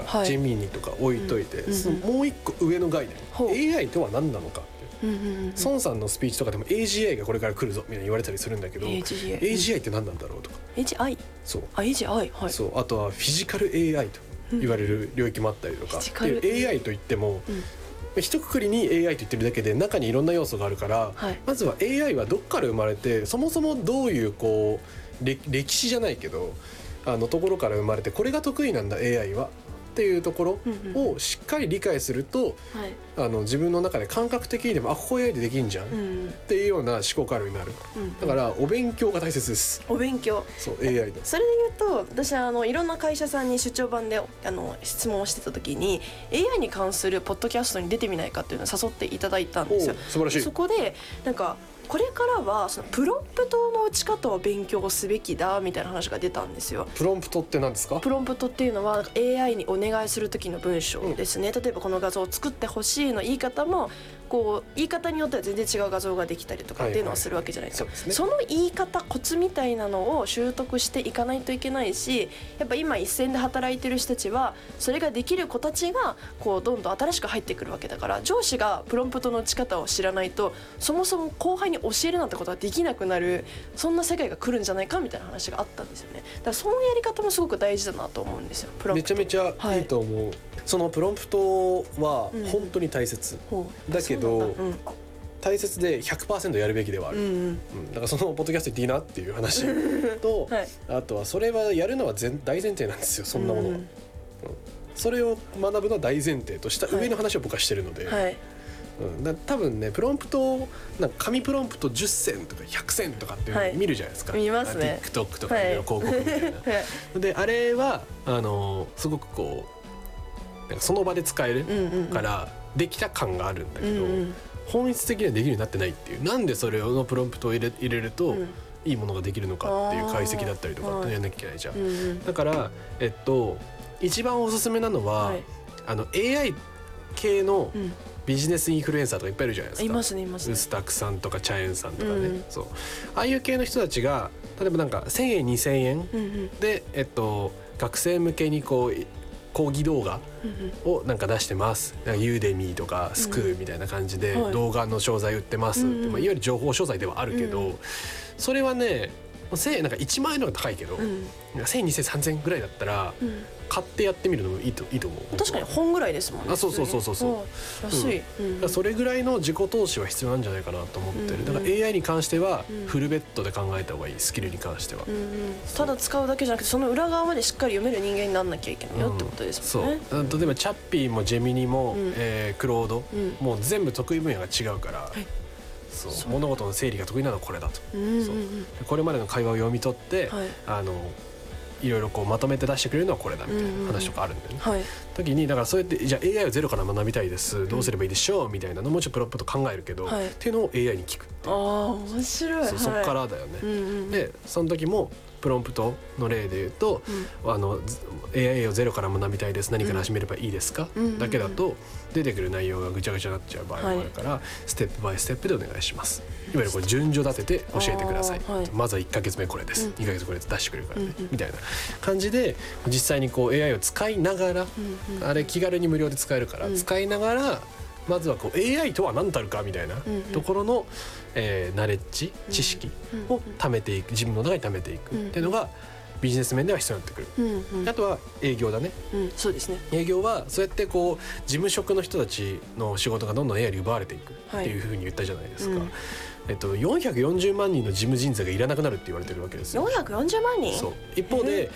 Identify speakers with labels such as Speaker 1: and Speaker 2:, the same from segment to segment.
Speaker 1: はい、
Speaker 2: ジェミニとか置いといて、
Speaker 1: うん
Speaker 2: そのもう一個上の概念、AI とは何なのかっていう、孫さんのスピーチとかでも AGI がこれから来るぞみたいに言われたりするんだけど、 AGI って何なんだろうとか、
Speaker 1: AGI
Speaker 2: そう、
Speaker 1: AGI、はい、
Speaker 2: そう、あとはフィジカル AI と言われる領域もあったりとか、で AI といっても、一括りに AI と言ってるだけで中にいろんな要素があるから、
Speaker 1: はい、
Speaker 2: まずは AI はどっから生まれて、そもそもどういうこう歴史じゃないけどところから生まれて、これが得意なんだ AI はっていうところをしっかり理解すると、自分の中で感覚的にでもここ AI でできんじゃんっていうような思考回路になる、だからお勉強が大切です。
Speaker 1: お勉強、
Speaker 2: そう AI だ。
Speaker 1: それで言うと私いろんな会社さんに出張版で質問をしてた時に AI に関するポッドキャストに出てみないかっていうのを誘っていただいたんですよ。
Speaker 2: 素晴らしい。
Speaker 1: そこでなんかこれからはそのプロンプトの打ち方を勉強すべきだみたいな話が出たんですよ。
Speaker 2: プロンプトって何ですか？
Speaker 1: プロンプトっていうのは AI にお願いする時の文章ですね、例えばこの画像を作ってほしいの言い方もこう言い方によっては全然違う画像ができたりとかっていうのをするわけじゃないですか、その言い方コツみたいなのを習得していかないといけないし、やっぱ今一線で働いてる人たちはそれができる子たちがこうどんどん新しく入ってくるわけだから、上司がプロンプトの打ち方を知らないとそもそも後輩に教えるなんてことができなくなる、そんな世界が来るんじゃないかみたいな話があったんですよね。だからそのやり方もすごく大事だなと思うんですよ。プロンプト
Speaker 2: めちゃめちゃいいと思う、そのプロンプトは本当に大切、だけど大切で 100% やるべきではある、だからそのポッドキャスト言っていいなっていう話と、はい、あとはそれはやるのは大前提なんですよ、そんなものは、それを学ぶのは大前提とした上の話を僕はしてるので、はい、多分ねプロンプトなんか紙プロンプト10選とか100選とかっていうのを見るじゃないですか、
Speaker 1: 見ますね。
Speaker 2: TikTok とか広告みたいな、であれはすごくこうなんかその場で使えるからできた感があるんだけど、本質的にはできるようになってないっていう、なんでそれのプロンプトを入れるといいものができるのかっていう解析だったりとかってやんなきゃいけないじゃん、だから一番おすすめなのは、AI 系のビジネスインフルエンサーとかいっぱいいるじゃないですか。
Speaker 1: いますねいますね。
Speaker 2: ウスタクさんとかチャエンさんとかね、そうああいう系の人たちが例えばなんか1000円2000円で、学生向けにこう講義動画をなんか出してます、なんかユーデミーとかスクーみたいな感じで動画の商材売ってますって、いわゆる情報商材ではあるけど、それはねなんか1万円の方が高いけど、1000、2000、3000ぐらいだったら買ってやってみるのもいいと思う。
Speaker 1: 確かに本ぐらいですもんね。
Speaker 2: そう
Speaker 1: 安い、
Speaker 2: それぐらいの自己投資は必要なんじゃないかなと思ってる。だから AI に関してはフルベッドで考えた方がいい、スキルに関しては、
Speaker 1: ただ使うだけじゃなくてその裏側までしっかり読める人間にならなきゃいけないよってことですもんね。
Speaker 2: そう例えばチャッピーもジェミニも、クロード、もう全部得意分野が違うから、そう物事の整理が得意なのはこれだと、そうこれまでの会話を読み取って、いろいろこうまとめて出してくれるのはこれだみたいな話とかあるんだよね、時にだからそうやってじゃあ AI をゼロから学びたいです、どうすればいいでしょうみたいなのもちょっとプロンプト考えるけど、っていうのを AI に聞くっていう。
Speaker 1: 面白い。
Speaker 2: そっからだよね、でその時もプロンプトの例で言うと、AI をゼロから学びたいです、何から始めればいいですか、だけだと出てくる内容がぐちゃぐちゃになっちゃう場合もあるから、ステップバイステップでお願いします、いわゆるこれ順序立てて教えてください、まずは1ヶ月目これです、2ヶ月これ出してくれるからね、みたいな感じで実際にこう AI を使いながら、あれ気軽に無料で使えるから、使いながらまずはこう AI とは何たるかみたいなところの、ナレッジ知識を貯めていく、自分の中に貯めていくっていうのがビジネス面では必要になってくる、あとは営業だね、
Speaker 1: そうですね。
Speaker 2: 営業はそうやってこう事務職の人たちの仕事がどんどん AI に奪われていくっていうふうに言ったじゃないですか、440万人の事務人材がいらなくなるって言われてるわけですよ。
Speaker 1: 440万人。
Speaker 2: そう一方で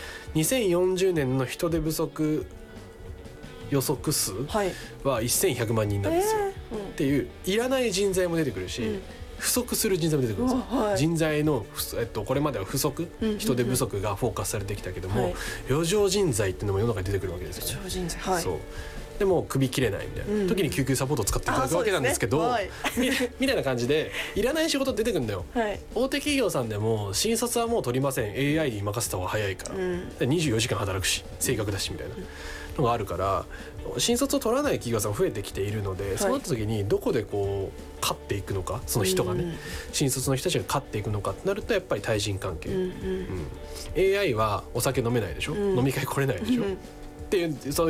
Speaker 2: 2040年の人手不足予測数は1100万人なんですよ、っていういらない人材も出てくるし、不足する人材も出てくるんですよ、人材の、これまでは不足、人手不足がフォーカスされてきたけども、余剰人材っていうのも世の中に出てくるわけですよね。余剰人材、そうでも首切れないみたいな時に救急サポートを使っていただくわけなんですけど、みたいな感じでいらない仕事出てくるんだよ、大手企業さんでも新卒はもう取りません、 AI に任せた方が早いから、24時間働くし正確だしみたいなのがあるから、新卒を取らない企業さんが増えてきているので、そうなった時にどこでこう勝っていくのか、その人がね、新卒の人たちが勝っていくのかってなるとやっぱり対人関係、AI はお酒飲めないでしょ、飲み会来れないでしょ、っていうそういう